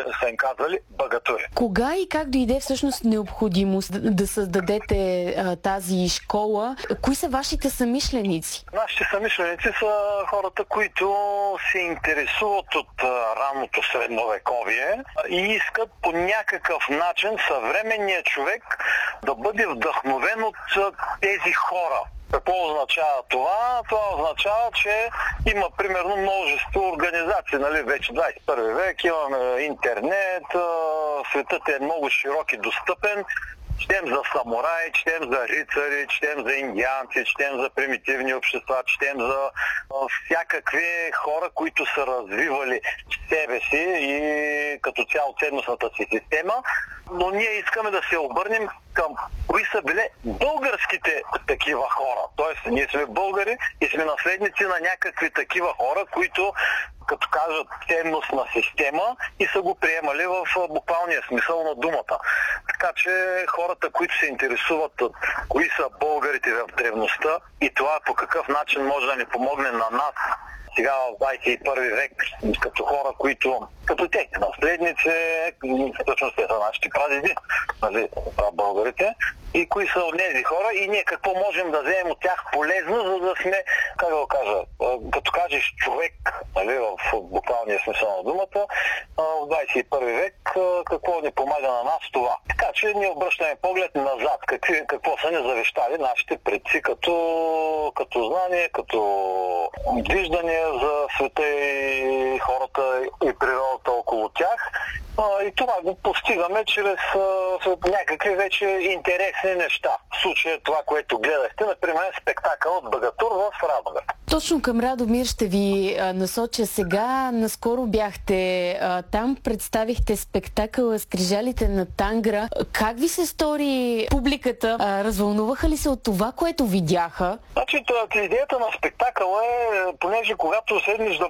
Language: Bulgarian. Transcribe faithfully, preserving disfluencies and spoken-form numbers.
са им казали багатури. Кога и как дойде всъщност необходимост да, да създадете а, тази школа? Кои са вашите съмишленици? Нашите съмишленици са хората, които се интересуват от а, ранното средновековие и искат по някакъв начин съвременният човек да бъде вдъхновен от а, тези хора. Какво означава това? Това означава, че има примерно множество организации, нали, вече двадесет и първи век, имаме интернет, светът е много широк и достъпен. Четем за самураи, четем за рицари, четем за индианци, четем за примитивни общества, четем за всякакви хора, които са развивали себе си и като цяло ценностната си система. Но ние искаме да се обърнем към кои са били българските такива хора. Тоест, ние сме българи и сме наследници на някакви такива хора, които като кажат ценностна система и са го приемали в буквалния смисъл на думата. Така че хората, които се интересуват от кои са българите в древността и това по какъв начин може да ни помогне на нас сега в двадесет и първи век, като хора, които, като те, наследници, точно те са нашите прадеди, нали, българите, и кои са от тези хора и ние какво можем да вземем от тях полезно, за да сме, как да го кажа, като кажеш човек, нали, в буквалния смисъл на думата, в двадесет и първи век, какво ни помага на нас това. Така че ние обръщаме поглед назад, какви, какво са ни завещали нашите предци като, като знание, като виждания за света и хората и природата около тях. И това го постигаме чрез някакви вече интересни неща. В случая това, което гледахте, например, спектакъл от Багатур в Радомир. Точно към Радомир ще ви а, насоча сега. Наскоро бяхте а, там, представихте спектакъла Скрижалите на Тангра. Как ви се стори публиката? А, развълнуваха ли се от това, което видяха? Значи, идеята на спектакъла е, понеже когато седнеш да